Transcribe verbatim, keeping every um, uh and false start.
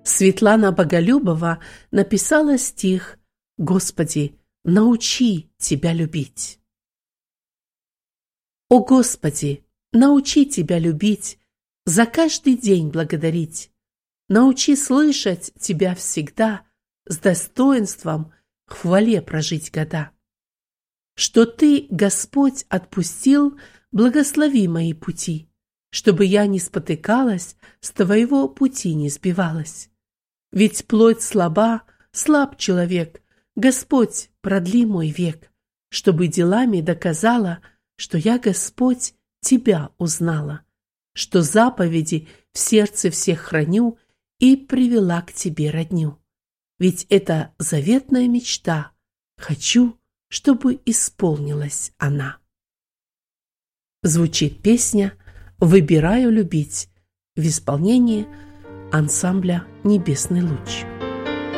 Светлана Боголюбова написала стих «Господи, научи Тебя любить». О Господи, научи Тебя любить, за каждый день благодарить. Научи слышать Тебя всегда, с достоинством в хвале прожить года. Что Ты, Господь, отпустил, благослови мои пути, чтобы я не спотыкалась, с Твоего пути не сбивалась. Ведь плоть слаба, слаб человек, Господь, продли мой век, чтобы делами доказала, что я, Господь, Тебя узнала, что заповеди в сердце всех храню и привела к Тебе родню. Ведь это заветная мечта, хочу, чтобы исполнилась она. Звучит песня «Выбираю любить» в исполнении ансамбля «Небесный луч».